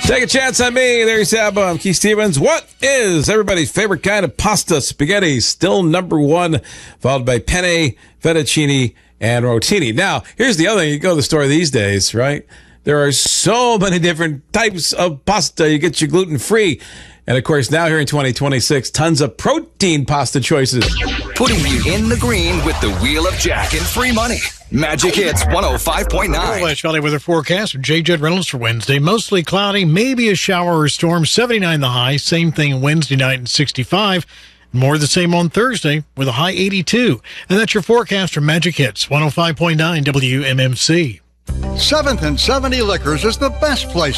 Take a chance on me. There you have. I'm Keith Stevens. What is everybody's favorite kind of pasta? Spaghetti, still number one, followed by penne, fettuccine, and rotini. Now, here's the other thing. You go to the store these days, right? There are so many different types of pasta. You get your gluten-free. And, of course, now here in 2026, tons of protein pasta choices. Putting you in the green with the Wheel of Jack and free money. Magic Hits 105.9. Flash Valley weather forecast with J. Jed Reynolds for Wednesday. Mostly cloudy, maybe a shower or storm. 79 the high. Same thing Wednesday night and 65. More of the same on Thursday with a high 82. And that's your forecast for Magic Hits 105.9 WMMC. 7th and 70 Liquors is the best place